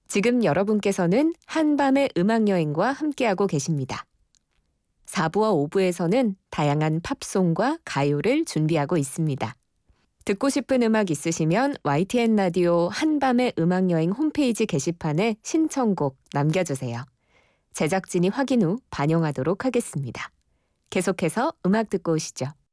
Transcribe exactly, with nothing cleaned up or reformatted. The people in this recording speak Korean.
지금 여러분께서는 한밤의 음악여행과 함께하고 계십니다. 사 부와 오 부에서는 다양한 팝송과 가요를 준비하고 있습니다. 듣고 싶은 음악 있으시면 와이티엔 라디오 한밤의 음악여행 홈페이지 게시판에 신청곡 남겨주세요. 제작진이 확인 후 반영하도록 하겠습니다. 계속해서 음악 듣고 오시죠.